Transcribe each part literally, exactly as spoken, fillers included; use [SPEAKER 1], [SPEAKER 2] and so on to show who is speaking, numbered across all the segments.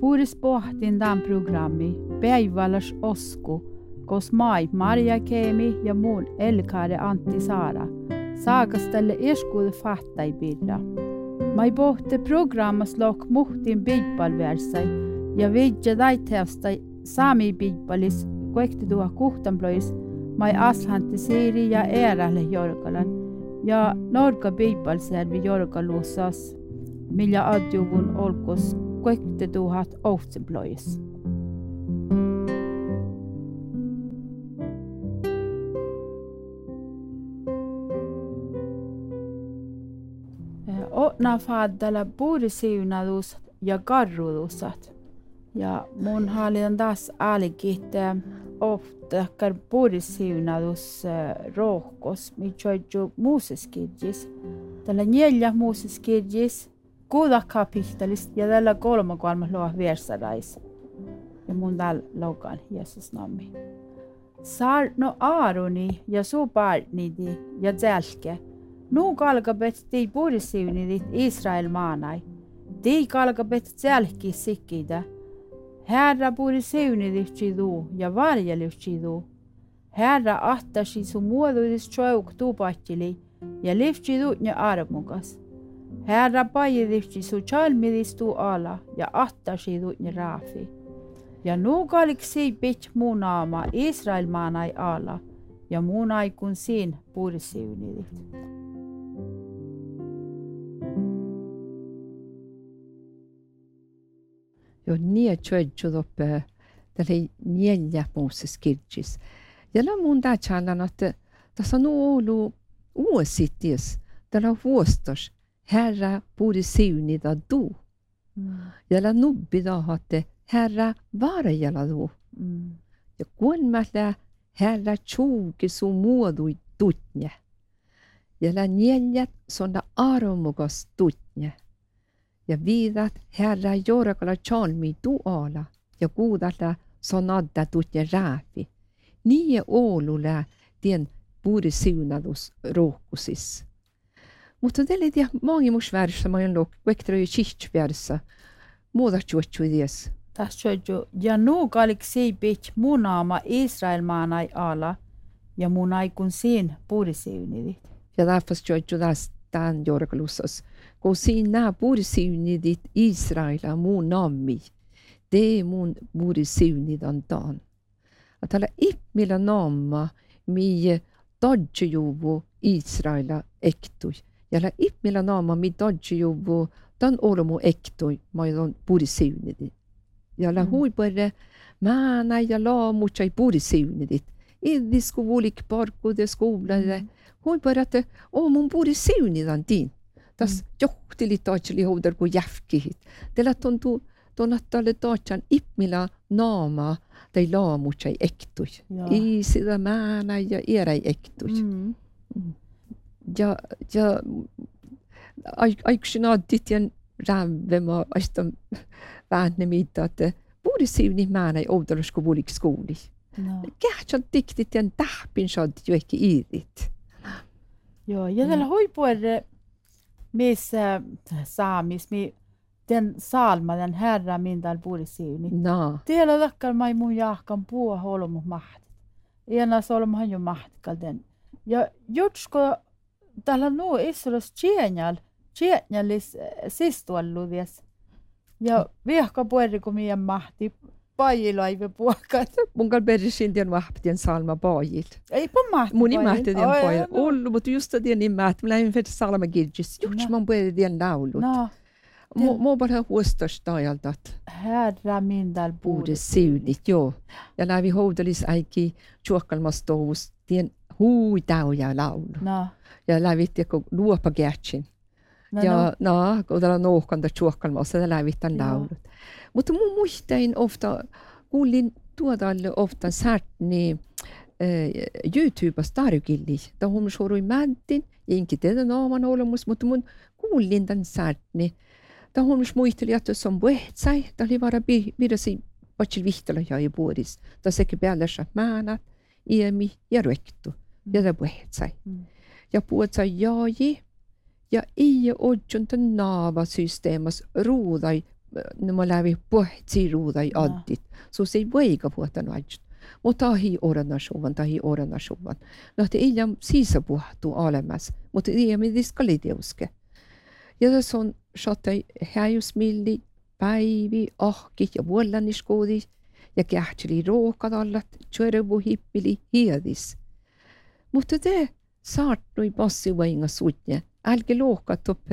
[SPEAKER 1] Puris pohtin tämän programmi päiväläs osku, kos mai Maria Keemi ja muun Elkaade Antti Saara saakastelle eskuude fattai pidä. Mai pohti programmas lok muhtin bidpalversai ja vidja daiteasta saami bidpalis kuekti tuha kuhtanplois mai aslanti siiri ja erälle jorkalan ja norka bidpalservi jorkaluussas millä adjuvun olkos kuekti tuhat ohtsenplois. Otna faddalla puurisiunadus ja karrudusat. Ja mun hallin taas alikit ofta kar puurisiunadus rohkos, mitjoidju muuseskirjis. Tällä neljä muuseskirjis, kuuda kapittelista ja tällä kolme kolmas luo versarais. Ja mun tällä laukaan Jeesus nammi. Saarno Aaroni ja suparnidi ja tälke. Nu kalkabet tei puurisiunidit Israel maanai. Tei kalkabet tälki sikkida. Herra puurisiunidit chidu ja varjelus chidu. Herra ahtasi su muoduidis chouk tupattili ja liftchidu ja armukas. Herra pajidifti su chalmidis tu ala ja ahtasi du ja raafi. Ja nu kaliksi bit munaama Israel maanai ala ja munai kun siin puurisiunidit.
[SPEAKER 2] Jo nie tjöjtjud uppe tälle neljä muuseskirjis. Ja la mun tähtsällän, että tässä on ollut uusittis, tällä vuostos, herra puhdi siunida du. Mm. Ja la nubbi da hatte, herra varjala du. Mm. Ja kun mällä herra tjuuki su muodui tutnje. Ja la neljät sonda armukas tutnje. Ja viidat herra jorkala chalmi tu ala ja kuudalla sonadda tutje rääfi. Nii oolule tien puuri siunadus rohkusis. Mutta tälle tiedä maailmus väärissä mä en lok, vaikka ei chicht väärissä. Muuta juotju ides.
[SPEAKER 1] Tässä juotju. Ja nu kaliksi bit munaama Israel maanai ala ja munai kun siin puuri siunidit.
[SPEAKER 2] Ja lähtäs juotju tästä. Tämän jorkalussas, kun siinä puurisiunidit Israela muun nammi, te mun puurisiunidan taan. Tällä ippmillä namma, mi tadjuvu Israela ektui. Ja tällä ippmillä namma, mi tadjuvu tan olomu ektui, ma on puurisiunidit. Ja tällä huipere, mä näin ja laamutsai puurisiunidit. Idisku vulik parkude skoblade. Hon började, åh, mun bor i siunidan din. Tas johti lite ajali houdar ku jäfkihit. Tällä tuntuu, tuonnattalle taatsan ipmillä naama tai laamutsai ektui. I sitä määnä ja ieräi ektui. Mm. Ja, ja aiksin addit ja rävvema aistan väänne mitä, että bor i siuni määnä ei oudalusku vulik skouli. No. Kähtsän diktit ja tähpin saad jo ehkä iidit.
[SPEAKER 1] Joo, ja tällä huipuolella, missä saamis, den salma, den herra min täällä puolisiuni.
[SPEAKER 2] No.
[SPEAKER 1] Tiellä takkar mai mun jahkan puua holmu mahtit. Iäna solmahan jo mahtikalden. Ja jutsko täällä nuu isoros tjänjäl, tjänjälis sistualluvies. Ja vihka puoli kun meidän mahti. Pajilaive puokat.
[SPEAKER 2] Mun kan berrisin den mahptien salma pajil.
[SPEAKER 1] Ei på mahti.
[SPEAKER 2] Mun imahti den pajil. Ollu, mutta just den imahti. Mä lähdin fett salma gilgis. Juts man började den laulut.
[SPEAKER 1] No.
[SPEAKER 2] Må bara huostas tajaldat.
[SPEAKER 1] Herra min dal
[SPEAKER 2] borde siunit, joo. Ja lävi houdalis aiki tjuokkalmas touus. Tien hui tauja laulu.
[SPEAKER 1] No.
[SPEAKER 2] Ja lävit joku luopa gärtsin.
[SPEAKER 1] No,
[SPEAKER 2] ja no, no kun täällä on nohkanta tjuokkalmassa, ja lävit tämän laulut. Mutta mun muistain ofta, kuulin tuodalle ofta särtni äh, YouTubesta tarkilli. Da hun sorui mänttin, enkin teidän naaman olemus, mutta mun kuulin tämän särtni. Da hun muisteli, että se on puhtsai, da oli vara virasi patsil vihtala ja ei puoris. Da sekä päällä määnät, iemi ja ruektu. Ja da puhtsai. Mm. Ja puhtsai jaaji, ja ei odjun tämän naavasysteemas ruudai no mä lävi pohti ruudai addit. So se ei voiga puhuta noit. Mutta tahi orana suvan, tahi orana suvan. No te ei jam siisa puhuttu olemas, mutta ei me diskalideuske. Ja tässä on shottai häjusmilli, päivi, ahki ja vuollaniskoodi ja kähteli ruokadallat, tjörbu hippili hiedis. Mutta te saartui passi vainga suutne, älge lohka top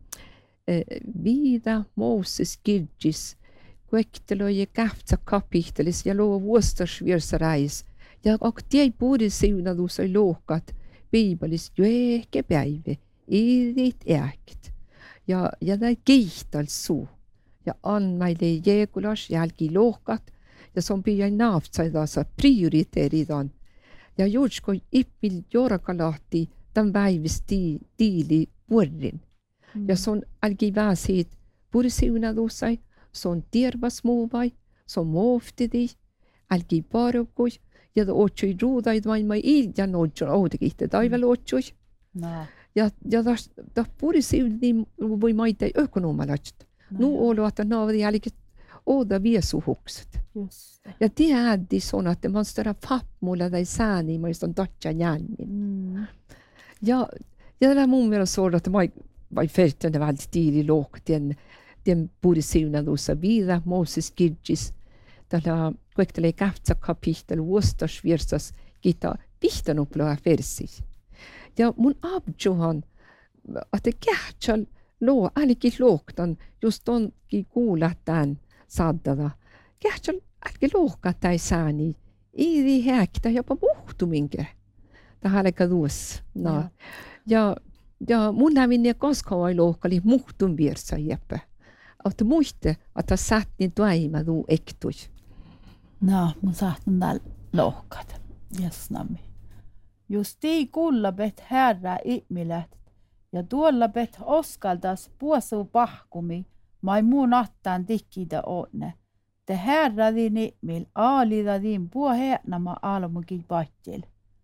[SPEAKER 2] viida Moses kirjis, kuektelo ja kähtsä kapitelis ja loo vuostarsvirsarais, ja aktiai puhdi siunadus ai lohkat, biibelis jueke päivi, idit äkt, ja ja näin kiihtal suu, ja annaille jeekulas jälki lohkat, ja som pia naavtsaidasa prioriteeridan, ja juursko ippil jorakalahti tämän päivis tiili vuorin. Mm. Ja son algi väsit puhdi siunadusai, son tiervas muuvai, son mooftidi, algi parukui, ja da otsui ruudaid vain mai iljan otsun oudekihte taivel otsui.
[SPEAKER 1] No.
[SPEAKER 2] Ja, ja da, da puhdi siunadi voi maita ökonomalast. No, nu olo att naavadi jälkeen oda viesuhukset.
[SPEAKER 1] Just.
[SPEAKER 2] Ja tiedä son, että man störa fappmulla tai sääni, mä just on tatja jännin.
[SPEAKER 1] Mm.
[SPEAKER 2] Ja, ja tällä mun mielestä on, että mä vai fälten väldigt tidig lågt den den borde siunadussa vida Moses kirjis tällä kuektele kahtsa kapitel vuostas virsas kita pihtanuploa versi. Ja mun abjohan att det kähtsal lo alki lågtan just onkin kuulla tämän saddada. Kähtsal alki lågta tai sani i häkta jopa muhtuminke. Tähän kaduus. No. Ja ja mun hävin ja koskaan ei lohkali muhtun virsa jeppe. Että muiste, että sättin toima tuu ektui.
[SPEAKER 1] No, mun sahtan täällä lohkat. Jasnami. Just tii kulla bet herra ihmilät. Ja tuolla bet oskaltas puosuu pahkumi. Mai muun attaan tikkitä onne. Te herra din ihmil aalida din puo hernama almukin pattil.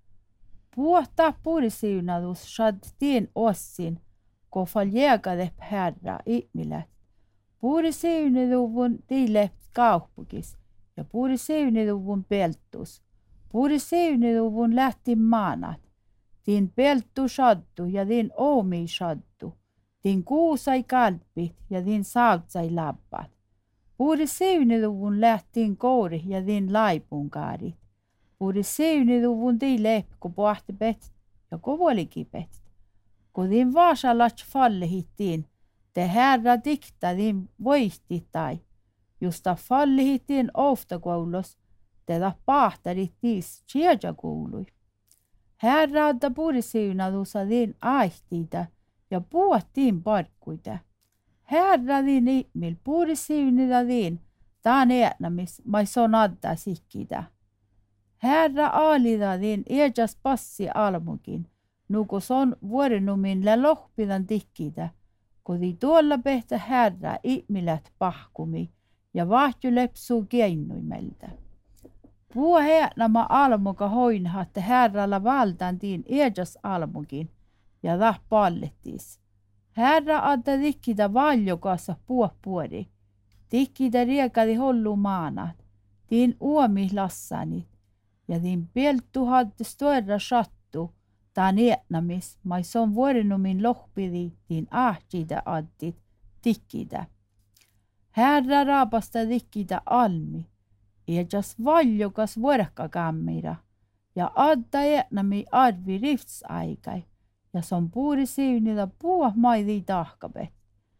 [SPEAKER 1] Puhta purisiunadus shad tien ossin, ko faljägadep herra ihmilät. Purisiunaduvun tiilept kauppukis ja purisiunaduvun peltus. Purisiunaduvun lähti maanat. Tin peltu shaddu ja tin oomi shaddu. Tin kuusai kalpit ja tin sautsai labbat. Purisiunaduvun lähtiin kouri ja tin laipunkaarit. Puhdi seuniduvun tiileep, kun pohti bet ja kovolikin bet. Kun din vaasalat fallihittiin, te herra dikta din voihti tai. Justa fallihittiin oftakoulos, te da pahtarit tiis tjeja kuului. Herra adda puhdi seunadusa din aihtiita ja puhtiin parkkuita. Herra din ihmil puhdi seunida din, taan eetnamis, mai son adda sikkida. Herra aalida din ejas passi almukin, nuko son vuorinumin lä lohpidan tikkitä, kodi tuolla pehtä herra ihmilät pahkumi ja vahju lepsuu keinnuimeltä. Puo heänämä almuka hoinhatte herralla valtan din ejas almukin ja tah pallettis. Herra adda tikkitä valjokassa puo puori, tikkitä riekadi hollu maanat, din uomi lassanit. Ja din peltu hadde större sattu, taan eetnamis, mai son vuorinumin lohpidi din ahtida addit tikkida. Herra raapasta tikkida almi, ejas valjokas vuorkkakammira, ja adda eetnami arvi riftsaikai, ja son puuri siunida puah maidi tahkapet.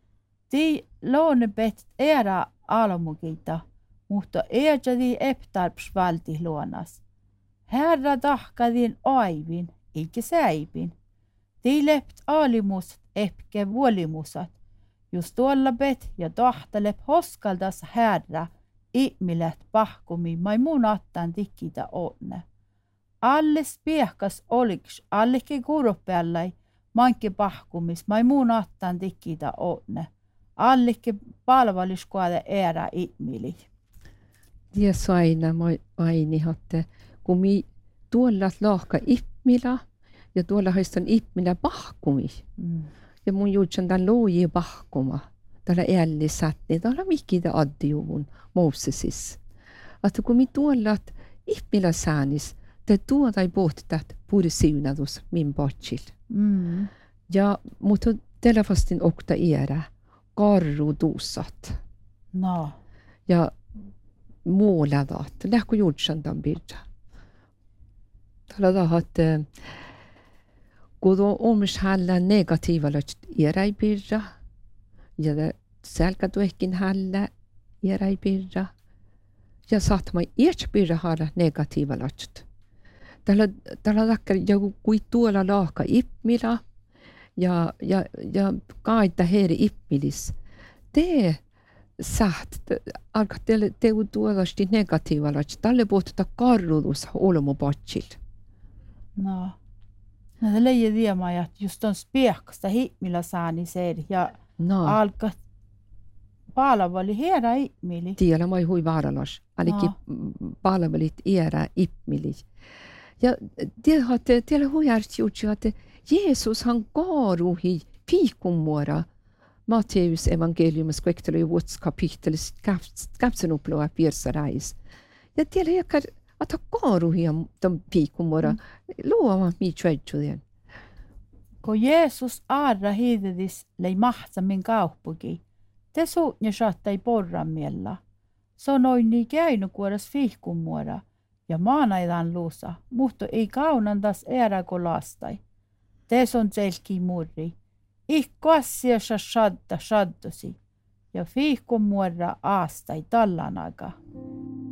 [SPEAKER 1] Ti loonepet era almukita, mutta eejadi eptarps valti luonas. Herra tahkadin aivin, eikä säipin. Tii lept aalimusat epke vuolimusat. Just tuolla bet ja tahtalep hoskaldas herra, ihmilät pahkumi mai mun attaan tikkitä onne. Alles piehkas oliks, alleke kurupeallai, manke pahkumis mai mun attaan tikkitä onne. Alleke palvaliskoade era ihmili.
[SPEAKER 2] Ja saina mai aini hatte. Kun mi tuolla lahka ihmillä ja tuolla haistan ihmillä pahkumi. Mm. Ja mun juutsan tämän loojia pahkuma. tällä ällisät, niin tällä mikitä addiuvun Mosesis. Että kun me tuollat ihmillä säänis, te tuodai pohtat puhuta siunadus min potsil.
[SPEAKER 1] Mm.
[SPEAKER 2] Ja mutta tällä vastin okta iärä, karru tuusat.
[SPEAKER 1] No.
[SPEAKER 2] Ja muoladat, lähkö juutsantan birra. Tällä tahat, kun on halla negatiivalla iärai birra, ja selkä ehkä halla iärai birra, ja saat mä iäts birra halla negatiivalla. Tällä tällä takkar joku kui tuolla laaka ipmila, ja ja ja kaita heeri ipmilis. Te saat alkaa teille teu tuollasti negatiivalla, tälle puhutaan karruudus olemo patsil.
[SPEAKER 1] No. No det lägger det mig att just de speksta himla sani ser ja
[SPEAKER 2] No.
[SPEAKER 1] alkaa palveli hera ihmili.
[SPEAKER 2] Tiellä mai hui vaaralas, alikin palvelit iärä ipmili. Ja tiedä, tiedä huijärti juttu, että Jeesus han kaaruhi piikumuora Matteus evangeliumas kuektelu vuots kapittelis kapsenuploa piersarais. Ja tiedä, että kaaruhi on piikumuora luomaan miitsuetsujen.
[SPEAKER 1] Kun Jeesus aarra hiidedis lei mahtsamin kaupuki, te suutne saattai porramiella. Sanoin niin käynukuoras vihkumuora ja maanaidan luusa, mutta ei kaunandas eräko lastai. Te on selki murri. Ikko asiassa shadda shaddosi ja vihkumuora aastai tallanaga.